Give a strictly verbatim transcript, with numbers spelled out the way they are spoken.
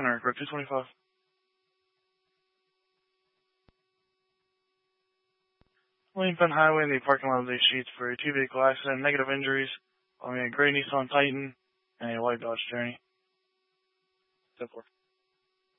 America, Road two twenty-five. William Penn Highway in the parking lot of the Sheets for a two-vehicle accident, negative injuries, involving a gray Nissan Titan and a white Dodge Journey. ten four.